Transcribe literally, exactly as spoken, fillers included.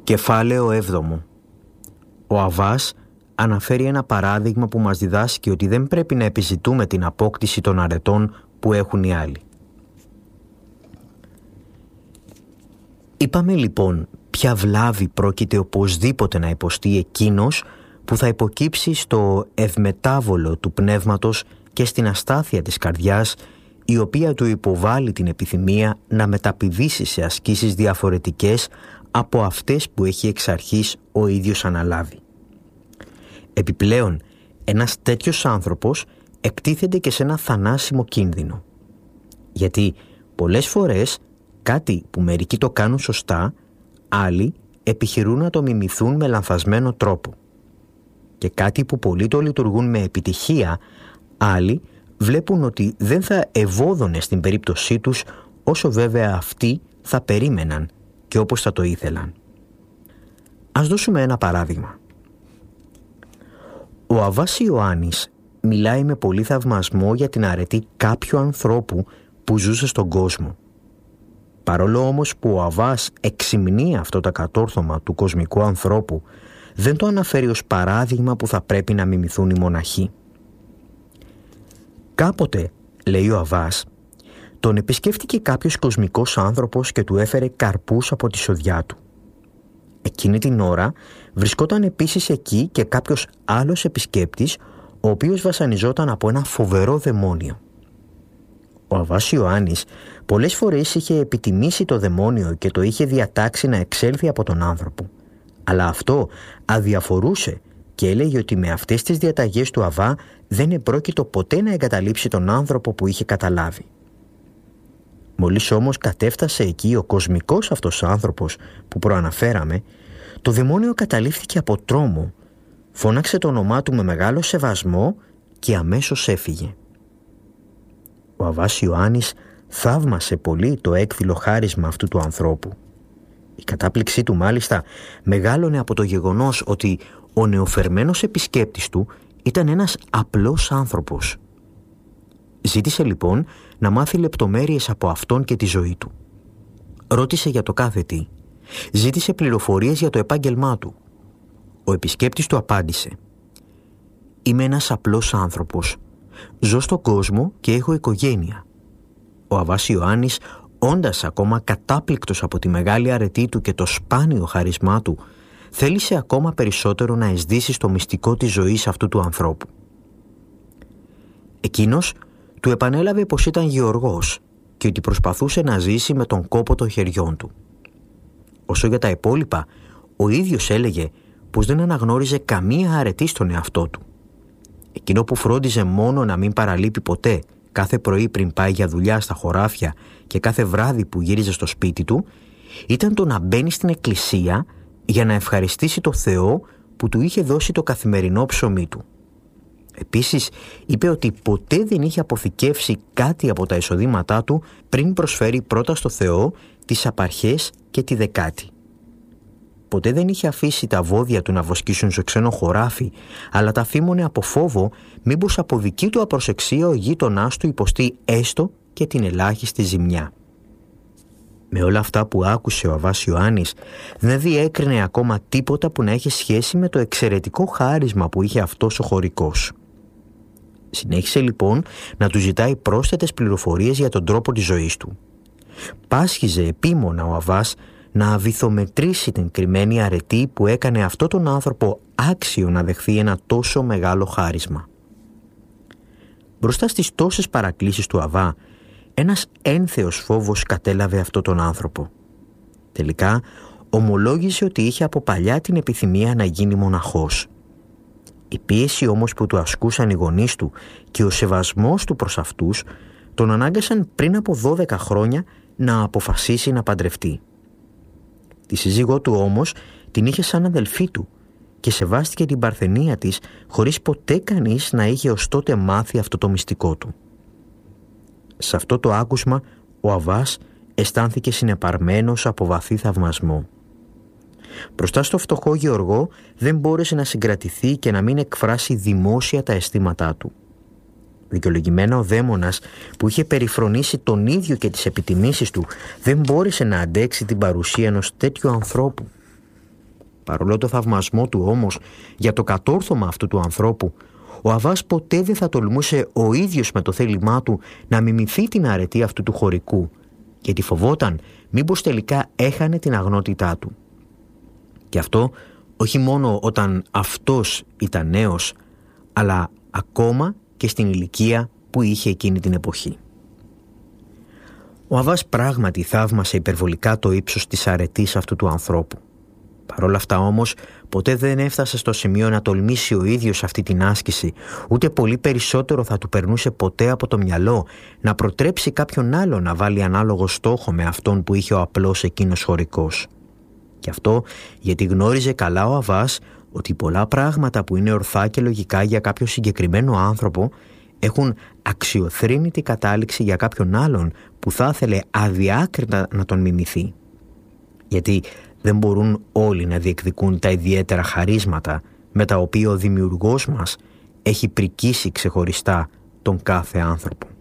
Κεφάλαιο έβδομο. Ο Αββάς αναφέρει ένα παράδειγμα που μας διδάσκει ότι δεν πρέπει να επιζητούμε την απόκτηση των αρετών που έχουν οι άλλοι. Είπαμε λοιπόν ποια βλάβη πρόκειται οπωσδήποτε να υποστεί εκείνος που θα υποκύψει στο ευμετάβολο του πνεύματος και στην αστάθεια της καρδιάς, η οποία του υποβάλλει την επιθυμία να μεταπηδήσει σε ασκήσεις διαφορετικές από αυτές που έχει εξ αρχής ο ίδιος αναλάβει. Επιπλέον, ένας τέτοιος άνθρωπος εκτίθεται και σε ένα θανάσιμο κίνδυνο. Γιατί πολλές φορές κάτι που μερικοί το κάνουν σωστά, άλλοι επιχειρούν να το μιμηθούν με λανθασμένο τρόπο. Και κάτι που πολλοί το λειτουργούν με επιτυχία, άλλοι βλέπουν ότι δεν θα ευώδωνε στην περίπτωσή τους όσο βέβαια αυτοί θα περίμεναν και όπως θα το ήθελαν. Ας δώσουμε ένα παράδειγμα. Ο Αββάς Ιωάννης μιλάει με πολύ θαυμασμό για την αρετή κάποιου ανθρώπου που ζούσε στον κόσμο. Παρόλο όμως που ο Αββάς εξυμνεί αυτό το κατόρθωμα του κοσμικού ανθρώπου, δεν το αναφέρει ως παράδειγμα που θα πρέπει να μιμηθούν οι μοναχοί. Κάποτε, λέει ο Αββάς, τον επισκέφτηκε κάποιος κοσμικός άνθρωπος και του έφερε καρπούς από τη σοδιά του. Εκείνη την ώρα βρισκόταν επίσης εκεί και κάποιος άλλος επισκέπτης, ο οποίος βασανιζόταν από ένα φοβερό δαιμόνιο. Ο Αββάς Ιωάννης πολλές φορές είχε επιτιμήσει το δαιμόνιο και το είχε διατάξει να εξέλθει από τον άνθρωπο. Αλλά αυτό αδιαφορούσε και έλεγε ότι με αυτές τις διαταγές του Αββά δεν επρόκειτο ποτέ να εγκαταλείψει τον άνθρωπο που είχε καταλάβει. Μόλις όμως κατέφτασε εκεί ο κοσμικός αυτός άνθρωπος που προαναφέραμε, το δαιμόνιο καταλήφθηκε από τρόμο, φώναξε το όνομά του με μεγάλο σεβασμό και αμέσως έφυγε. Ο Αββάς Ιωάννης θαύμασε πολύ το έκφυλο χάρισμα αυτού του ανθρώπου. Η κατάπληξή του μάλιστα μεγάλωνε από το γεγονός ότι ο νεοφερμένος επισκέπτης του ήταν ένας απλός άνθρωπος. Ζήτησε λοιπόν να μάθει λεπτομέρειες από αυτόν και τη ζωή του. Ρώτησε για το κάθε τι. Ζήτησε πληροφορίες για το επάγγελμά του. Ο επισκέπτης του απάντησε: «Είμαι ένας απλός άνθρωπος. Ζω στον κόσμο και έχω οικογένεια». Ο Αββάς Ιωάννης, όντας ακόμα κατάπληκτος από τη μεγάλη αρετή του και το σπάνιο χαρισμά του, θέλησε ακόμα περισσότερο να εισδύσει στο μυστικό της ζωής αυτού του ανθρώπου. Εκείνος του επανέλαβε πως ήταν γεωργός και ότι προσπαθούσε να ζήσει με τον κόπο των χεριών του. Όσο για τα υπόλοιπα, ο ίδιος έλεγε πως δεν αναγνώριζε καμία αρετή στον εαυτό του. Εκείνο που φρόντιζε μόνο να μην παραλείπει ποτέ, κάθε πρωί πριν πάει για δουλειά στα χωράφια και κάθε βράδυ που γύριζε στο σπίτι του, ήταν το να μπαίνει στην εκκλησία για να ευχαριστήσει το Θεό που του είχε δώσει το καθημερινό ψωμί του. Επίσης, είπε ότι ποτέ δεν είχε αποθηκεύσει κάτι από τα εισοδήματά του πριν προσφέρει πρώτα στο Θεό τις απαρχές και τη δεκάτη. Ποτέ δεν είχε αφήσει τα βόδια του να βοσκήσουν σε ξένο χωράφι, αλλά τα φήμωνε από φόβο μήπως από δική του απροσεξία ο γείτονάς του υποστεί έστω και την ελάχιστη ζημιά. Με όλα αυτά που άκουσε ο Αββάς Ιωάννης, δεν διέκρινε ακόμα τίποτα που να έχει σχέση με το εξαιρετικό χάρισμα που είχε αυτός ο χωρικός. Συνέχισε λοιπόν να του ζητάει πρόσθετες πληροφορίες για τον τρόπο της ζωής του. Πάσχιζε επίμονα ο Αββάς να βυθομετρήσει την κρυμμένη αρετή που έκανε αυτό τον άνθρωπο άξιο να δεχθεί ένα τόσο μεγάλο χάρισμα. Μπροστά στις τόσες παρακλήσεις του Αββά, ένας ένθεος φόβος κατέλαβε αυτό τον άνθρωπο. Τελικά ομολόγησε ότι είχε από παλιά την επιθυμία να γίνει μοναχός. Η πίεση όμως που του ασκούσαν οι γονείς του και ο σεβασμός του προς αυτούς τον ανάγκασαν πριν από δώδεκα χρόνια να αποφασίσει να παντρευτεί. Τη σύζυγό του όμως την είχε σαν αδελφή του και σεβάστηκε την παρθενία της χωρίς ποτέ κανείς να είχε ως τότε μάθει αυτό το μυστικό του. Σε αυτό το άκουσμα ο Αββάς αισθάνθηκε συνεπαρμένος από βαθύ θαυμασμό. Μπροστά στο φτωχό γεωργό δεν μπόρεσε να συγκρατηθεί και να μην εκφράσει δημόσια τα αισθήματά του. Δικαιολογημένα ο δαίμονας που είχε περιφρονήσει τον ίδιο και τις επιτιμήσεις του δεν μπόρεσε να αντέξει την παρουσία ενός τέτοιου ανθρώπου. Παρόλο το θαυμασμό του όμως για το κατόρθωμα αυτού του ανθρώπου, ο Αββάς ποτέ δεν θα τολμούσε ο ίδιος με το θέλημά του να μιμηθεί την αρετή αυτού του χωρικού, γιατί φοβόταν μήπως τελικά έχανε την αγνότητά του. Και αυτό όχι μόνο όταν αυτός ήταν νέος, αλλά ακόμα και στην ηλικία που είχε εκείνη την εποχή. Ο Αββάς πράγματι θαύμασε υπερβολικά το ύψος της αρετής αυτού του ανθρώπου. Παρ' όλα αυτά όμως ποτέ δεν έφτασε στο σημείο να τολμήσει ο ίδιος αυτή την άσκηση, ούτε πολύ περισσότερο θα του περνούσε ποτέ από το μυαλό να προτρέψει κάποιον άλλο να βάλει ανάλογο στόχο με αυτόν που είχε ο απλός εκείνος χωρικός. Και αυτό γιατί γνώριζε καλά ο Αββάς ότι πολλά πράγματα που είναι ορθά και λογικά για κάποιο συγκεκριμένο άνθρωπο έχουν αξιοθρήνητη κατάληξη για κάποιον άλλον που θα ήθελε αδιάκριτα να τον μιμηθεί. Γιατί δεν μπορούν όλοι να διεκδικούν τα ιδιαίτερα χαρίσματα με τα οποία ο δημιουργός μας έχει πρικίσει ξεχωριστά τον κάθε άνθρωπο.